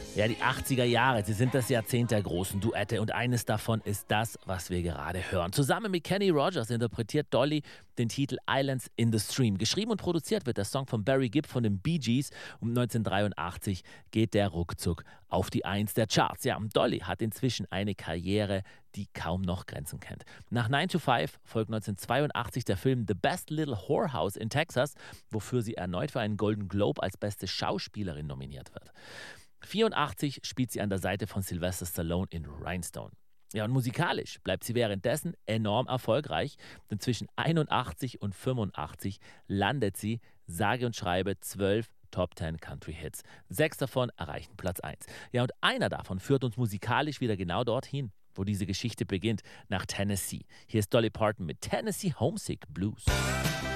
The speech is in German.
Ja, die 80er Jahre, sie sind das Jahrzehnt der großen Duette und eines davon ist das, was wir gerade hören. Zusammen mit Kenny Rogers interpretiert Dolly den Titel Islands in the Stream. Geschrieben und produziert wird der Song von Barry Gibb von den Bee Gees. Um 1983 geht der ruckzuck auf die Eins der Charts. Ja, und Dolly hat inzwischen eine Karriere, die kaum noch Grenzen kennt. Nach 9 to 5 folgt 1982 der Film The Best Little Whorehouse in Texas, wofür sie erneut für einen Golden Globe als beste Schauspielerin nominiert wird. 1984 spielt sie an der Seite von Sylvester Stallone in Rhinestone. Ja, und musikalisch bleibt sie währenddessen enorm erfolgreich, denn zwischen 81 und 85 landet sie, sage und schreibe, 12 Top 10 Country Hits. 6 davon erreichen Platz 1. Ja, und einer davon führt uns musikalisch wieder genau dorthin, wo diese Geschichte beginnt, nach Tennessee. Hier ist Dolly Parton mit Tennessee Homesick Blues.